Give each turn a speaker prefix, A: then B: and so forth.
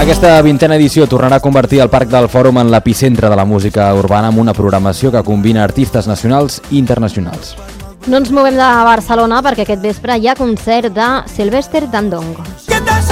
A: Aquesta 20a edició tornarà a convertir el Parc del Fòrum en l'epicentre de la música urbana amb una programació que combina artistes nacionals i internacionals.
B: No ens movem de Barcelona perquè aquest vespre hi ha concert de Sylvester Dandongo.